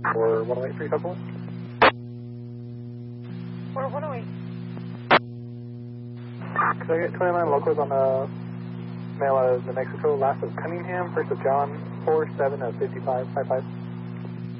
for 108 3 Or 108. Could I get 29 locals on the mail out of New Mexico, last of Cunningham, first of John, 47 of 5555?